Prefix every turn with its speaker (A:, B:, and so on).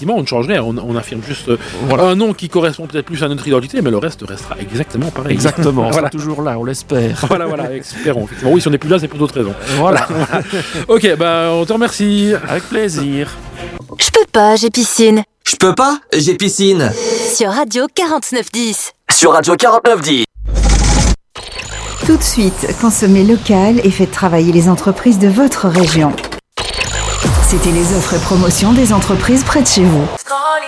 A: effectivement, on ne change rien. On affirme juste un nom qui correspond peut-être plus à notre identité, mais le reste restera exactement pareil.
B: Exactement, on sera toujours là, on l'espère.
A: Voilà, espérons. Oui, si on n'est plus là, c'est pour d'autres raisons.
B: Voilà.
A: Ok, on te remercie.
B: Avec plaisir.
C: Je peux pas, j'ai piscine.
D: Je peux pas, j'ai piscine.
C: Sur Radio 4910.
D: Sur Radio 4910.
E: Tout de suite, consommez local et faites travailler les entreprises de votre région. C'était les offres et promotions des entreprises près de chez vous.